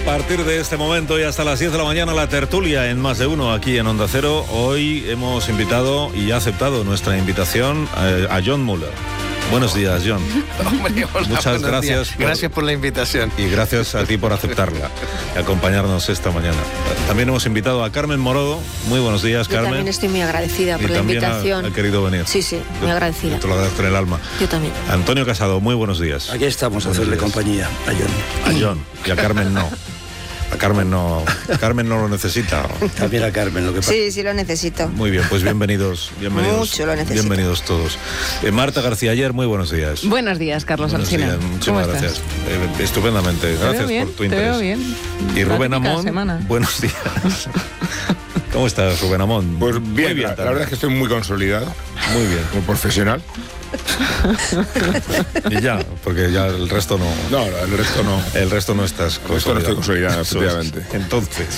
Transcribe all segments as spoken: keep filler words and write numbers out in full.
partir de este momento y hasta las diez de la mañana, la tertulia en Más de Uno aquí en Onda Cero. Hoy hemos invitado y ha aceptado nuestra invitación a, a Jon Müller. Buenos días, Jon. Hombre, hola, muchas gracias por, gracias por la invitación. Y gracias a ti por aceptarla y acompañarnos esta mañana. También hemos invitado a Carmen Morodo. Muy buenos días, Yo Carmen. También estoy muy agradecida y por la invitación. Ha, ha querido venir. Sí, sí, muy agradecida. Yo te lo agradezco en el alma. Yo también. Antonio Casado, muy buenos días. Aquí estamos a hacerle compañía a Jon. A Jon y a Carmen no. A Carmen no, Carmen no lo necesita. También a Carmen, lo que pasa. Sí, sí lo necesito. Muy bien, pues bienvenidos, bienvenidos. Mucho lo necesito. Bienvenidos todos. Eh, Marta García Ayer, muy buenos días. Buenos días, Carlos Buenos Alsina. días, muchísimas gracias. Eh, estupendamente, Te gracias veo bien, por tu te interés. veo bien. Y La Rubén típica Amón, semana. buenos días. ¿Cómo estás, Rubén Amón? Pues bien, Muy bien la, la también. verdad es que estoy muy consolidado. Muy bien. Como profesional. Y ya, porque ya el resto no. No, el resto no. El resto no estás El resto no estoy consolidado, Eso es. efectivamente. Entonces,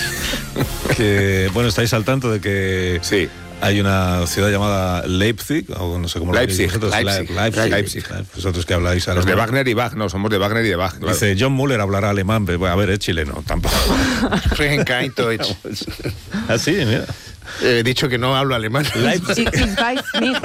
que, bueno, estáis al tanto de que Sí. hay una ciudad llamada Leipzig, o no sé cómo lo Leipzig, decís vosotros. Leipzig, Leipzig. Leipzig. Vosotros que habláis Los de alemán. Wagner y Bach, no, somos de Wagner y de Bach. Claro. Dice, Jon Müller hablará alemán, pero a ver, es chileno, tampoco. Regen kein Deutsch. Así, mira. He dicho que no hablo alemán. Leipzig. Ich, ich weiß nicht.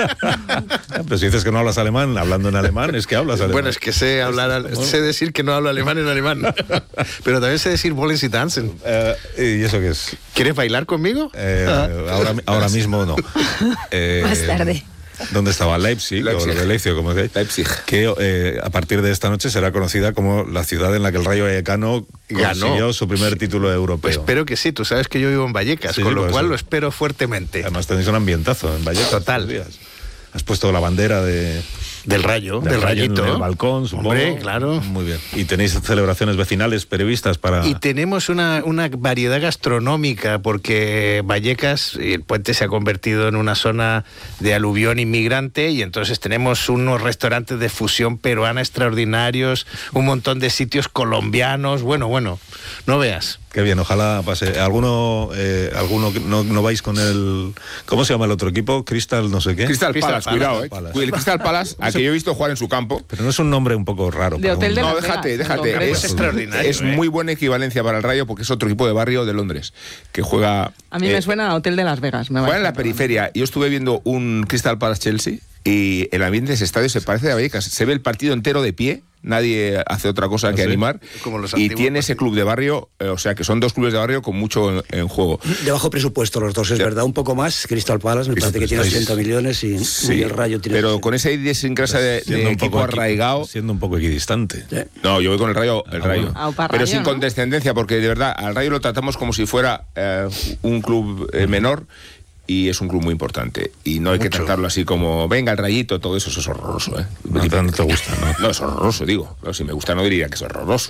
Pero si dices que no hablas alemán, hablando en alemán, es que hablas alemán. Bueno, es que sé hablar, al- sé decir que no hablo alemán en alemán. Pero también sé decir wollen Sie tanzen. Eh, ¿Y eso qué es? ¿Quieres bailar conmigo? Eh, ahora, ahora mismo no. Eh, Más tarde. ¿Dónde estaba? Leipzig, Leipzig. o lo de Leipzig, como decís. Leipzig. Que eh, a partir de esta noche será conocida como la ciudad en la que el Rayo Vallecano Ganó. consiguió su primer título europeo. Espero que sí, tú sabes que yo vivo en Vallecas, Sí, con sí, lo por cual eso. lo espero fuertemente. Además tenéis un ambientazo en Vallecas. Total. estos días. Has puesto la bandera de, Del rayo, del del Rayo rayito. en el balcón, supongo. Hombre, claro. Muy bien. Y tenéis celebraciones vecinales previstas para... Y tenemos una, una variedad gastronómica porque Vallecas, el puente se ha convertido en una zona de aluvión inmigrante y entonces tenemos unos restaurantes de fusión peruana extraordinarios, un montón de sitios colombianos, bueno, bueno, no veas. Qué bien, ojalá pase. ¿Alguno, eh, alguno que no, no vais con el... ¿Cómo se llama el otro equipo? Crystal no sé qué. Crystal, Crystal Palace, Palace, cuidado, eh. Palace. El Crystal Palace, al que yo he visto jugar en su campo. Pero no es un nombre un poco raro. De para hotel un- de No, Las déjate, Vegas, déjate. en concreto. Es extraordinario, Es ¿eh? muy buena equivalencia para el Rayo porque es otro equipo de barrio de Londres que juega. A mí eh, me suena a Hotel de Las Vegas. Me Juega en va a la periferia. Yo estuve viendo un Crystal Palace Chelsea y el ambiente de ese estadio se parece a Vallecas. Se ve el partido entero de pie. Nadie hace otra cosa que sí? animar. Como los Y antiguos tiene ese club de barrio, eh, o sea que son dos clubes de barrio con mucho en, en juego. De bajo presupuesto los dos, es Ya. verdad, un poco más. Crystal Palace me parece que tiene estáis- ochenta millones y, Sí, y el Rayo tiene... pero con esa idiosincrasia de, Siendo de un equipo poco equi- arraigado. Siendo un poco equidistante. Sí. No, yo voy con el Rayo, el Ah, Rayo. bueno. Aupa Pero Rayo, sin ¿no? condescendencia, porque de verdad al Rayo lo tratamos como si fuera eh, un club eh, menor. Y es un club muy importante. Y no hay que tratarlo así como, venga, el Rayito, todo eso, eso es horroroso, ¿eh? No, te- no te gusta, ¿no? No, es horroroso, digo. No, si me gusta no diría que es horroroso.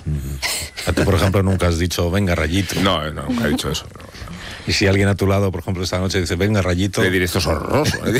A ti, por ejemplo, nunca has dicho, venga, Rayito. No, no, nunca he dicho eso. No, no. Y si alguien a tu lado, por ejemplo, esta noche dice, venga, Rayito, Le diré, esto es horroroso. ¿eh?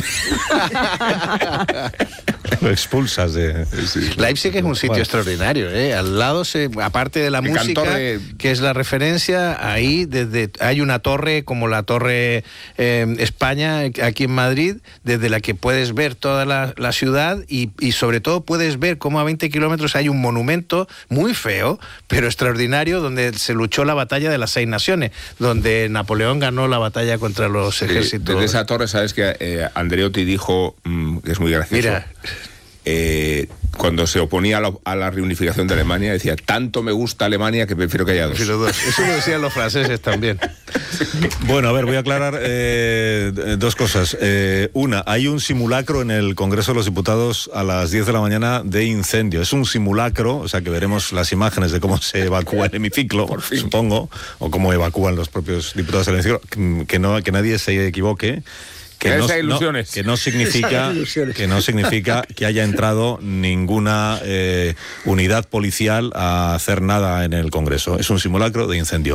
lo expulsas de... Leipzig es un sitio Bueno. extraordinario, ¿eh? Al lado, se, aparte de la El música, cantor de- que es la referencia, ahí desde hay una torre como la Torre eh, España, aquí en Madrid, desde la que puedes ver toda la, la ciudad y, y sobre todo puedes ver cómo a veinte kilómetros hay un monumento muy feo, pero extraordinario, donde se luchó la batalla de las seis naciones, donde Napoleón ganó la batalla contra los Sí, ejércitos. desde esa torre, sabes que eh, Andreotti dijo, mm, que es muy gracioso. Mira, eh, cuando se oponía a la, a la reunificación de Alemania, decía, tanto me gusta Alemania que prefiero que haya dos. pero dos. Eso lo decían los franceses también. Bueno, a ver, voy a aclarar eh, dos cosas. Eh, una, hay un simulacro en el Congreso de los Diputados a las diez de la mañana de incendio. Es un simulacro, o sea que veremos las imágenes de cómo se evacúa el hemiciclo, supongo, o cómo evacúan los propios diputados del hemiciclo. Que, no, que nadie se equivoque. Que Que no, esas no- ilusiones. que no significa Esas ilusiones. que no significa que haya entrado ninguna eh, unidad policial a hacer nada en el Congreso. Es un simulacro de incendio.